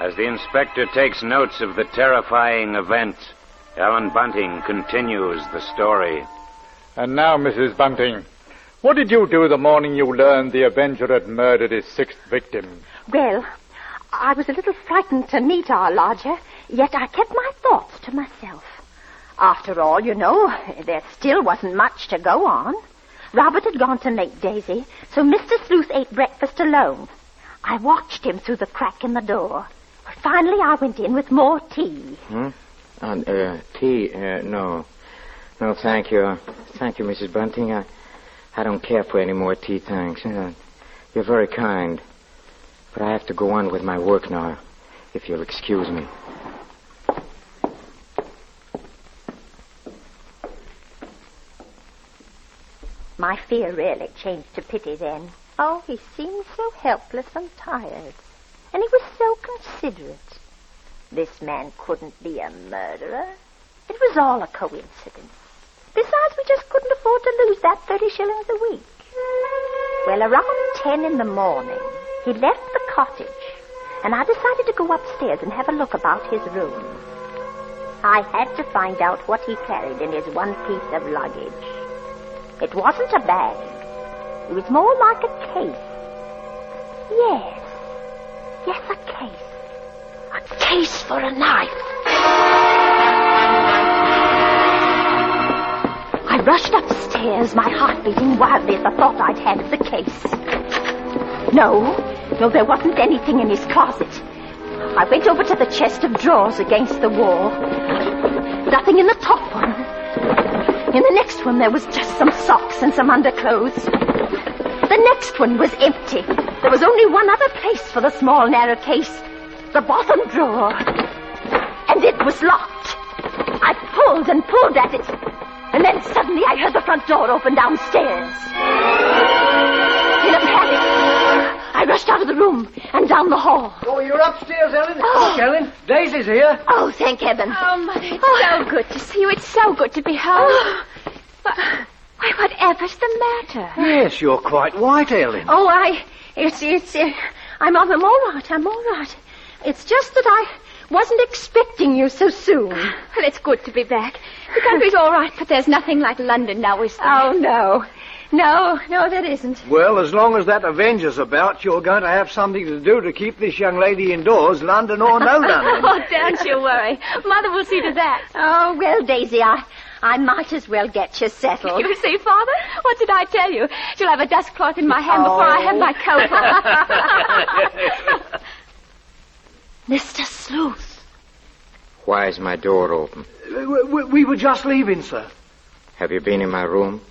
As the inspector takes notes of the terrifying event, Ellen Bunting continues the story. And now, Mrs. Bunting, what did you do the morning you learned the Avenger had murdered his sixth victim? Well, I was a little frightened to meet our lodger, yet I kept my thoughts to myself. After all, you know, there still wasn't much to go on. Robert had gone to make Daisy, so Mr. Sleuth ate breakfast alone. I watched him through the crack in the door. Finally, I went in with more tea. Tea? No. No, thank you. Thank you, Mrs. Bunting. I don't care for any more tea, thanks. You're very kind. But I have to go on with my work now, if you'll excuse me. My fear really changed to pity then. Oh, he seemed so helpless and tired. And he was so considerate. This man couldn't be a murderer. It was all a coincidence. Besides, we just couldn't afford to lose that 30 shillings a week. Well, around 10 in the morning, he left the cottage, and I decided to go upstairs and have a look about his room. I had to find out what he carried in his one piece of luggage. It wasn't a bag. It was more like a case. Yes, a case. A case for a knife. I rushed upstairs, my heart beating wildly at the thought I'd had of the case. No, there wasn't anything in his closet. I went over to the chest of drawers against the wall. Nothing in the top one. In the next one, there was just some socks and some underclothes. The next one was empty. There was only one other place for the small, narrow case. The bottom drawer. And it was locked. I pulled and pulled at it. And then suddenly I heard the front door open downstairs. In a panic, I rushed out of the room and down the hall. Oh, you're upstairs, Ellen. Oh, Ellen, Daisy's here. Oh, thank heaven. Oh, Mother, it's so good to see you. It's so good to be home. Why, whatever's the matter? Yes, you're quite white, Ellen. Oh, I'm all right. It's just that I wasn't expecting you so soon. Well, it's good to be back. The country's all right, but there's nothing like London now, is there? Oh, no. No, there isn't. Well, as long as that Avenger's about, you're going to have something to do to keep this young lady indoors, London or no London. Oh, don't you worry. Mother will see to that. Oh, well, Daisy, I might as well get you settled. You see, Father? What did I tell you? She'll have a dust cloth in my hand before I have my coat on. Mr. Sleuth. Why is my door open? We were just leaving, sir. Have you been in my room?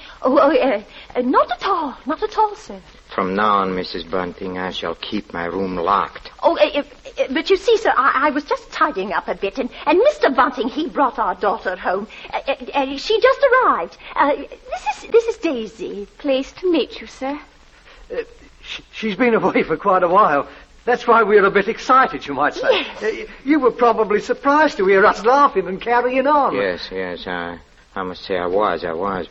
Not at all, sir. From now on, Mrs. Bunting, I shall keep my room locked. But you see, sir, I was just tidying up a bit, and Mr. Bunting, he brought our daughter home. She just arrived. This is Daisy. Pleased to meet you, sir. She's been away for quite a while. That's why we're a bit excited, you might say. Yes. You were probably surprised to hear us laughing and carrying on. Yes, I must say I was,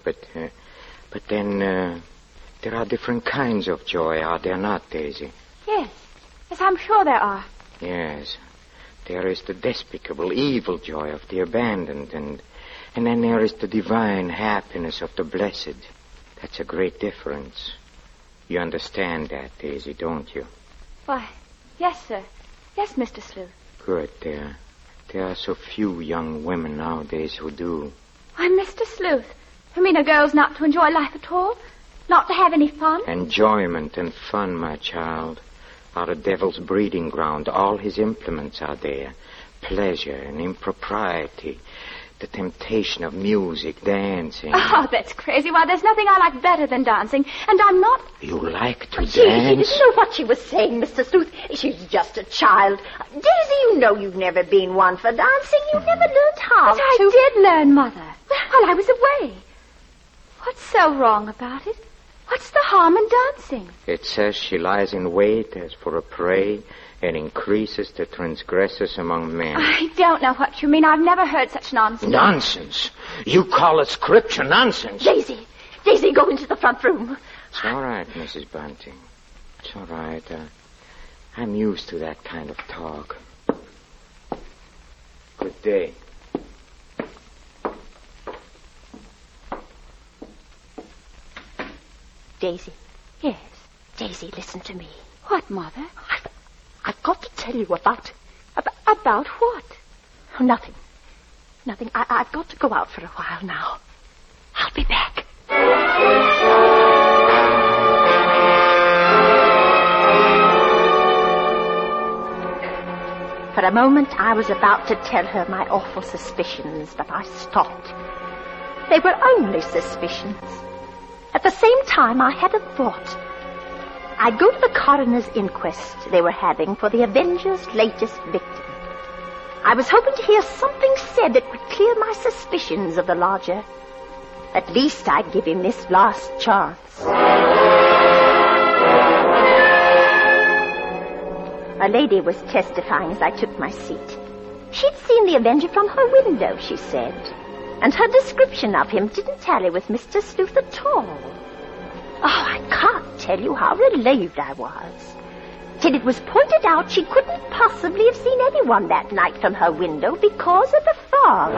but then there are different kinds of joy, are there not, Daisy? Yes, I'm sure there are. Yes, there is the despicable, evil joy of the abandoned, and then there is the divine happiness of the blessed. That's a great difference. You understand that, Daisy, don't you? Why, yes, sir. Yes, Mr. Sleuth. Good, there are so few young women nowadays who do. Why, Mr. Sleuth, you mean a girl's not to enjoy life at all? Not to have any fun? Enjoyment and fun, my child, are a devil's breeding ground. All his implements are there. Pleasure and impropriety, the temptation of music, dancing. Oh, that's crazy. Why, there's nothing I like better than dancing, and I'm not... You like to She dance? didn't know what she was saying, Mr. Sleuth. She's just a child. Daisy, you know you've never been one for dancing. You've never learned how But I did learn, Mother, while I was away. What's so wrong about it? What's the harm in dancing? It says she lies in wait as for a prey and increases the transgressors among men. I don't know what you mean. I've never heard such nonsense. Nonsense? You call it scripture nonsense? Daisy, go into the front room. It's all right, Mrs. Bunting. It's all right. I'm used to that kind of talk. Good day. Daisy. Yes. Daisy, listen to me. What, Mother? I've got to tell you about... About what? Oh, nothing. Nothing. I've got to go out for a while now. I'll be back. For a moment, I was about to tell her my awful suspicions, but I stopped. They were only suspicions. At the same time, I had a thought. I'd go to the coroner's inquest they were having for the Avenger's latest victim. I was hoping to hear something said that would clear my suspicions of the lodger. At least I'd give him this last chance. A lady was testifying as I took my seat. She'd seen the Avenger from her window, she said, and her description of him didn't tally with Mr. Sleuth at all. Oh, I can't tell you how relieved I was. Till it was pointed out she couldn't possibly have seen anyone that night from her window because of the fog.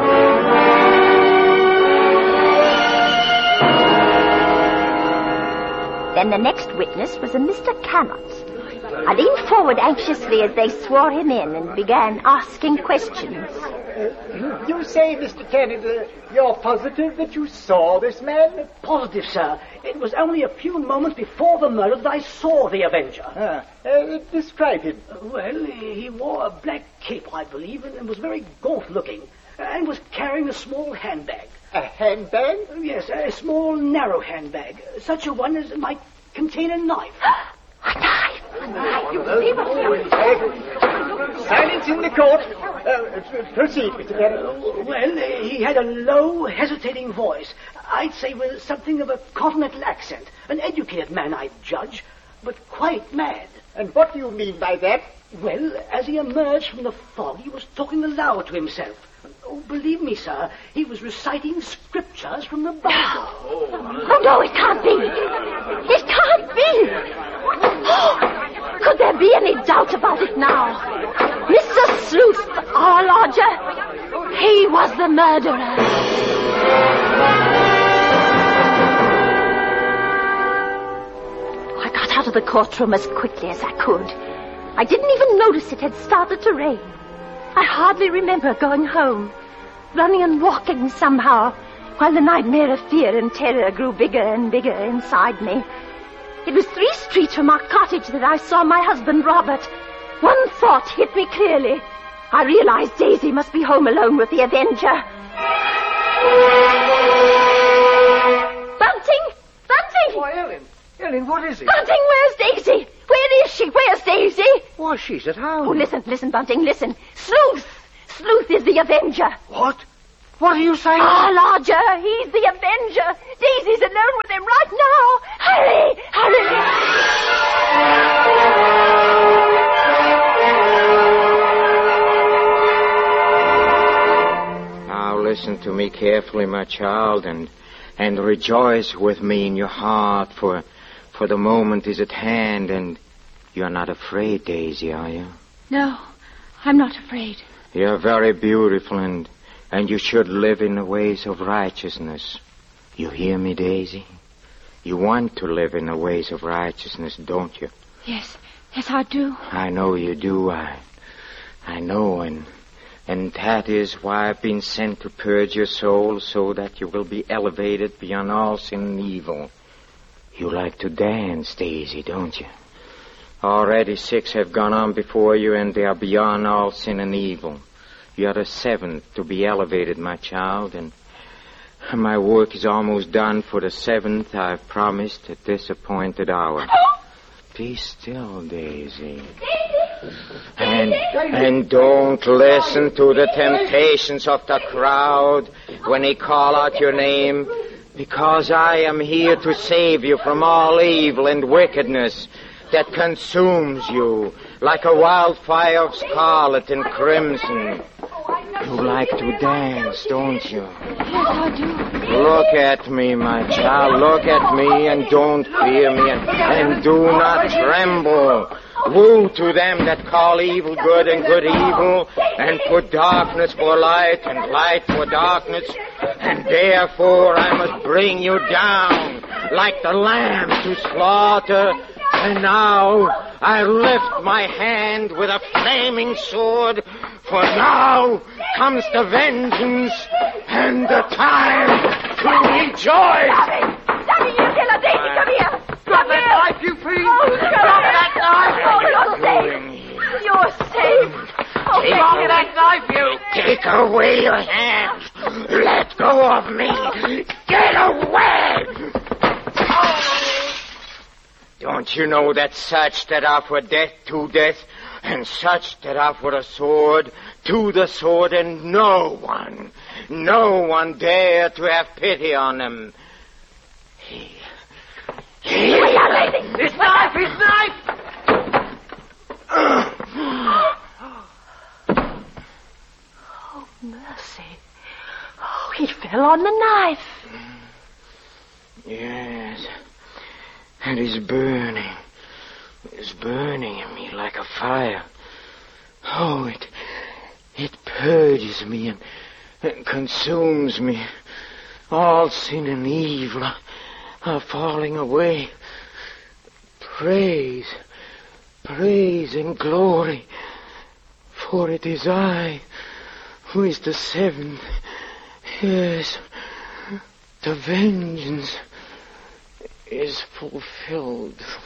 Then the next witness was a Mr. Cannot. I leaned forward anxiously as they swore him in and began asking questions. You say, Mr. Kennedy, you're positive that you saw this man? Positive, sir. It was only a few moments before the murder that I saw the Avenger. Describe him. Well, he wore a black cape, I believe, and was very gaunt-looking, and was carrying a small handbag. A handbag? Yes, a small, narrow handbag, such a one as might contain a knife. A knife! Silence in the court. Proceed, Mr. Kennedy. Well, he had a low, hesitating voice. I'd say with something of a continental accent. An educated man, I'd judge, but quite mad. And what do you mean by that? Well, as he emerged from the fog, he was talking aloud to himself. Oh, believe me, sir, he was reciting scriptures from the Bible. Oh, no, it can't be. It can't be. Oh, could there be any doubt about it now? Mr. Sleuth, our lodger, he was the murderer. I got out of the courtroom as quickly as I could. I didn't even notice it had started to rain. I hardly remember going home, running and walking somehow, while the nightmare of fear and terror grew bigger and bigger inside me. It was 3 streets from our cottage that I saw my husband, Robert. One thought hit me clearly. I realized Daisy must be home alone with the Avenger. Bunting! Bunting! Why, Ellen, what is it? Bunting, where's Daisy? Where is she? Where's Daisy? Why, she's at home. Oh, listen, Bunting, listen. Sleuth! Sleuth is the Avenger. What? What are you saying? Our lodger, he's the Avenger. Daisy's alone with him right now. Hurry, hurry. Now listen to me carefully, my child, and rejoice with me in your heart, for the moment is at hand, and you're not afraid, Daisy, are you? No, I'm not afraid. You're very beautiful, and you should live in the ways of righteousness. You hear me, Daisy? You want to live in the ways of righteousness, don't you? Yes, I do. I know you do. I know, and that is why I've been sent to purge your soul so that you will be elevated beyond all sin and evil. You like to dance, Daisy, don't you? Already 6 have gone on before you, and they are beyond all sin and evil. You are the 7th to be elevated, my child, and my work is almost done for the 7th I've promised at this appointed hour. Be still, Daisy. And don't listen to the temptations of the crowd when they call out your name, because I am here to save you from all evil and wickedness that consumes you like a wildfire of scarlet and crimson. You like to dance, don't you? Yes, I do. Look at me, my child. Look at me and don't fear me and do not tremble. Woe to them that call evil good and good evil, and put darkness for light and light for darkness. And therefore I must bring you down like the lamb to slaughter. And now I lift my hand with a flaming sword, for now comes the vengeance and the time to rejoice. Daddy, you killer, Daisy, come here. Drop that knife, you fiend! Oh, Drop that knife! Oh, you're safe. You're safe. Oh, Drop that knife, you! Take away your hands. Let go of me. Get away. Don't you know that such that offer death to death, and such that offer a sword to the sword, and no one dare to have pity on them? His knife! His knife! Oh, mercy. Oh, he fell on the knife. Yes. And it's burning. It's burning in me like a fire. Oh, it purges me and consumes me. All sin and evil are falling away. Praise and glory, for it is I who is the seventh. Yes, the vengeance is fulfilled